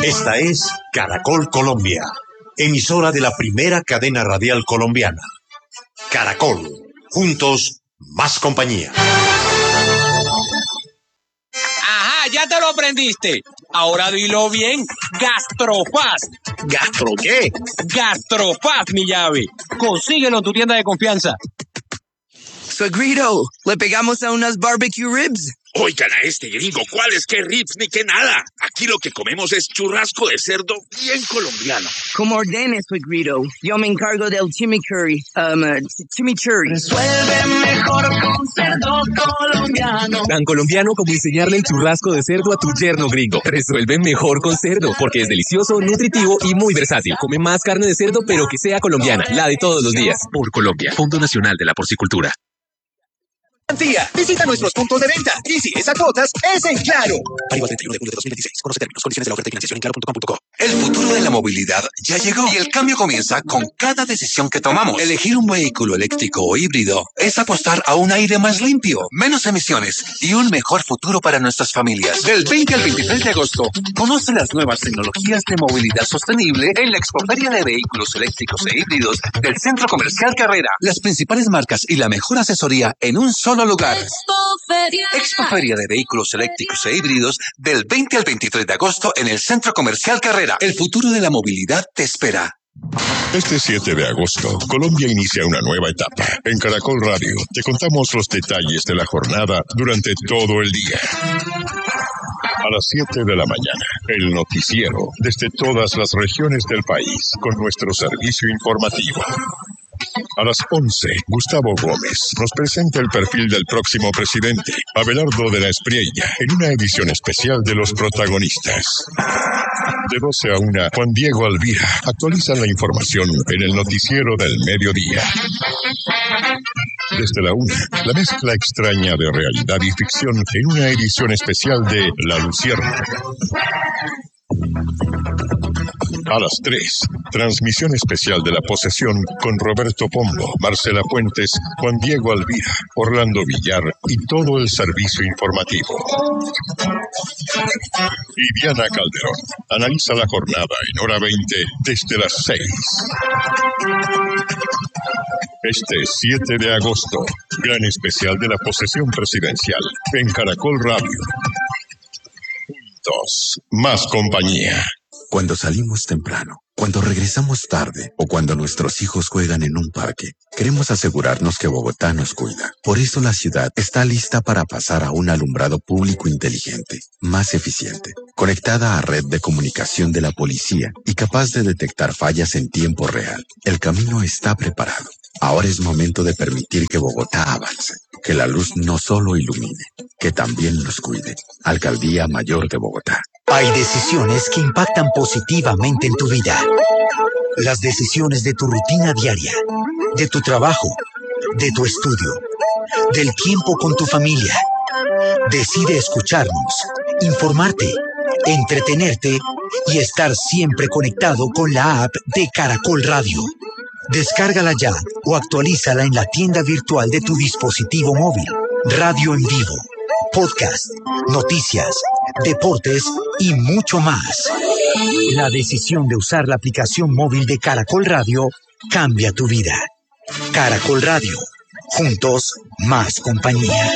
Esta es Caracol Colombia, emisora de la primera cadena radial colombiana. Caracol, juntos, más compañía. Ajá, ya te lo aprendiste. Ahora dilo bien. Gastrofast. ¿Gastro qué? Gastrofast, mi llave. Consíguelo en tu tienda de confianza. Suegrito, ¿le pegamos a unas barbecue ribs? Oigan a este gringo, ¿cuáles que ribs ni que nada? Aquí lo que comemos es churrasco de cerdo bien colombiano. Como ordene, suegrito. Yo me encargo del chimichurri. Chimichurri. Resuelve mejor con cerdo colombiano. Tan colombiano como enseñarle el churrasco de cerdo a tu yerno gringo. Resuelve mejor con cerdo, porque es delicioso, nutritivo y muy versátil. Come más carne de cerdo, pero que sea colombiana, la de todos los días. Por Colombia, Fondo Nacional de la Porcicultura. Visita nuestros puntos de venta y si es a cuotas, es en Claro. Válido al 31 de julio de 2026. Conoce términos, condiciones de la oferta y financiación en claro.com.co. El futuro de la movilidad ya llegó y el cambio comienza con cada decisión que tomamos. Elegir un vehículo eléctrico o híbrido es apostar a un aire más limpio, menos emisiones y un mejor futuro para nuestras familias. Del 20 al 23 de agosto, conoce las nuevas tecnologías de movilidad sostenible en la Expoferia de Vehículos Eléctricos e Híbridos del Centro Comercial Carrera. Las principales marcas y la mejor asesoría en un solo lugar. Expoferia de Vehículos Eléctricos e Híbridos del 20 al 23 de agosto en el Centro Comercial Carrera. El futuro de la movilidad te espera. Este 7 de agosto, Colombia inicia una nueva etapa. En Caracol Radio te contamos los detalles de la jornada durante todo el día. A las 7 de la mañana, el noticiero desde todas las regiones del país con nuestro servicio informativo. A las 11, Gustavo Gómez nos presenta el perfil del próximo presidente, Abelardo de la Espriella, en una edición especial de Los Protagonistas. De 12 a 1, Juan Diego Alvira actualiza la información en el noticiero del mediodía. Desde la 1, la mezcla extraña de realidad y ficción en una edición especial de La Luciérnaga. A las 3, transmisión especial de La Posesión con Roberto Pombo, Marcela Fuentes, Juan Diego Alvira, Orlando Villar y todo el servicio informativo. Y Diana Calderón analiza la jornada en hora 20 desde las 6. Este 7 de agosto, gran especial de La Posesión Presidencial en Caracol Radio. Juntos, más compañía. Cuando salimos temprano, cuando regresamos tarde o cuando nuestros hijos juegan en un parque, queremos asegurarnos que Bogotá nos cuida. Por eso la ciudad está lista para pasar a un alumbrado público inteligente, más eficiente, conectada a red de comunicación de la policía y capaz de detectar fallas en tiempo real. El camino está preparado. Ahora es momento de permitir que Bogotá avance, que la luz no solo ilumine, que también nos cuide. Alcaldía Mayor de Bogotá. Hay decisiones que impactan positivamente en tu vida. Las decisiones de tu rutina diaria, de tu trabajo, de tu estudio, del tiempo con tu familia. Decide escucharnos, informarte, entretenerte y estar siempre conectado con la app de Caracol Radio. Descárgala ya o actualízala en la tienda virtual de tu dispositivo móvil. Radio en vivo, podcast, noticias, deportes y mucho más. La decisión de usar la aplicación móvil de Caracol Radio cambia tu vida. Caracol Radio. Juntos, más compañía.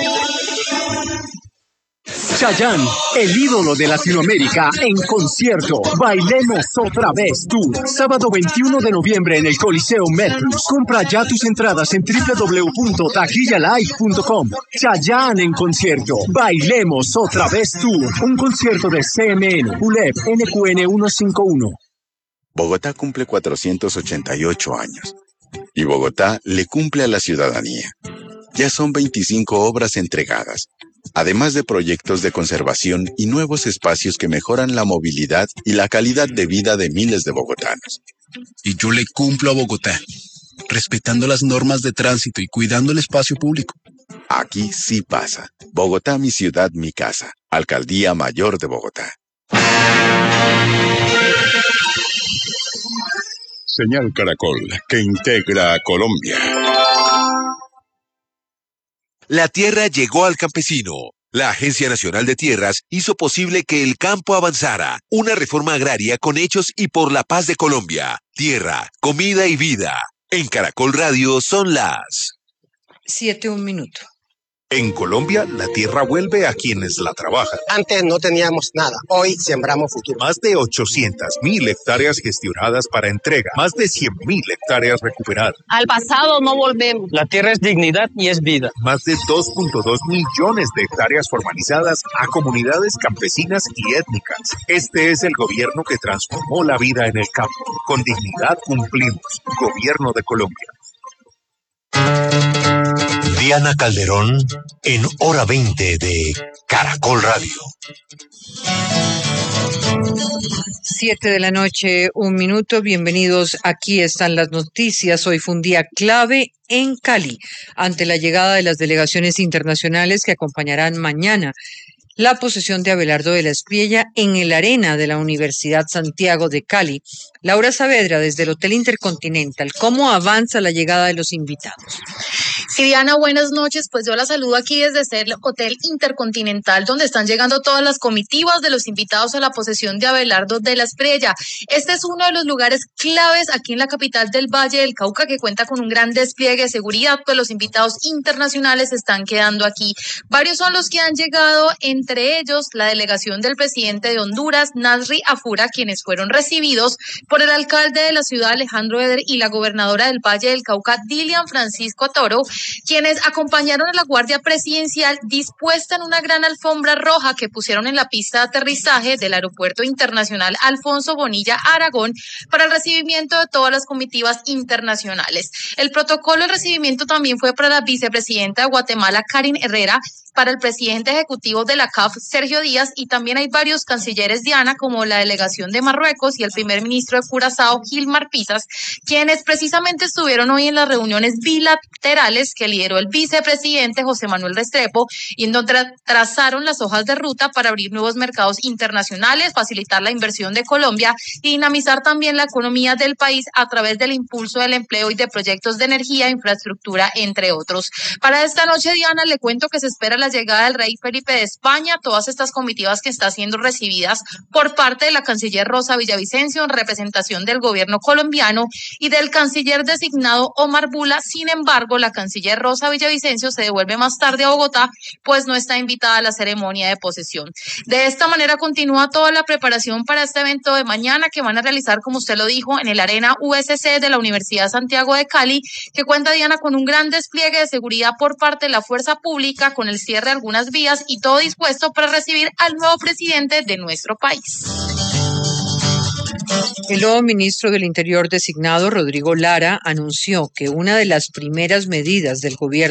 Chayanne, el ídolo de Latinoamérica, en concierto. Bailemos otra vez Tour. Sábado 21 de noviembre en el Coliseo Medplus. Compra ya tus entradas en www.taquillalive.com. Chayanne en concierto. Bailemos otra vez Tour. Un concierto de CMN, ULEP, NQN 151. Bogotá cumple 488 años. Y Bogotá le cumple a la ciudadanía. Ya son 25 obras entregadas, además de proyectos de conservación y nuevos espacios que mejoran la movilidad y la calidad de vida de miles de bogotanos. Y yo le cumplo a Bogotá, respetando las normas de tránsito y cuidando el espacio público. Aquí sí pasa. Bogotá, mi ciudad, mi casa. Alcaldía Mayor de Bogotá. Señal Caracol, que integra a Colombia. La tierra llegó al campesino. La Agencia Nacional de Tierras hizo posible que el campo avanzara. Una reforma agraria con hechos y por la paz de Colombia. Tierra, comida y vida. En Caracol Radio son las 7:01. En Colombia, la tierra vuelve a quienes la trabajan. Antes no teníamos nada, hoy sembramos futuro. Más de 800.000 hectáreas gestionadas para entrega, más de 100.000 hectáreas recuperadas. Al pasado no volvemos. La tierra es dignidad y es vida. Más de 2.2 millones de hectáreas formalizadas a comunidades campesinas y étnicas. Este es el gobierno que transformó la vida en el campo. Con dignidad cumplimos. Gobierno de Colombia. Diana Calderón en Hora 20 de Caracol Radio. 7:01 p.m. Bienvenidos. Aquí están las noticias. Hoy fue un día clave en Cali, ante la llegada de las delegaciones internacionales que acompañarán mañana la posesión de Abelardo de la Espriella en el Arena de la Universidad Santiago de Cali. Laura Saavedra, desde el Hotel Intercontinental, ¿cómo avanza la llegada de los invitados? Sí, Diana, buenas noches. Pues yo la saludo aquí desde el Hotel Intercontinental, donde están llegando todas las comitivas de los invitados a la posesión de Abelardo de la Espriella. Este es uno de los lugares claves aquí en la capital del Valle del Cauca, que cuenta con un gran despliegue de seguridad, pues los invitados internacionales están quedando aquí. Varios son los que han llegado, entre ellos la delegación del presidente de Honduras, Nasri Afura, quienes fueron recibidos por el alcalde de la ciudad, Alejandro Eder, y la gobernadora del Valle del Cauca, Dilian Francisco Toro, quienes acompañaron a la Guardia Presidencial dispuesta en una gran alfombra roja que pusieron en la pista de aterrizaje del Aeropuerto Internacional Alfonso Bonilla, Aragón, para el recibimiento de todas las comitivas internacionales. El protocolo de recibimiento también fue para la vicepresidenta de Guatemala, Karin Herrera, para el presidente ejecutivo de la CAF, Sergio Díaz, y también hay varios cancilleres, Diana, como la delegación de Marruecos y el primer ministro de Curazao, Gilmar Pisas, quienes precisamente estuvieron hoy en las reuniones bilaterales que lideró el vicepresidente José Manuel Restrepo, y en donde trazaron las hojas de ruta para abrir nuevos mercados internacionales, facilitar la inversión de Colombia y dinamizar también la economía del país a través del impulso del empleo y de proyectos de energía, infraestructura, entre otros. Para esta noche, Diana, le cuento que se espera la llegada del rey Felipe de España, todas estas comitivas que están siendo recibidas por parte de la canciller Rosa Villavicencio en representación del gobierno colombiano y del canciller designado Omar Bula. Sin embargo, la canciller Rosa Villavicencio se devuelve más tarde a Bogotá, pues no está invitada a la ceremonia de posesión. De esta manera continúa toda la preparación para este evento de mañana, que van a realizar, como usted lo dijo, en el Arena USC de la Universidad Santiago de Cali, que cuenta, Diana, con un gran despliegue de seguridad por parte de la fuerza pública, con el cierre de algunas vías y todo dispuesto para recibir al nuevo presidente de nuestro país. El nuevo ministro del Interior designado, Rodrigo Lara, anunció que una de las primeras medidas del gobierno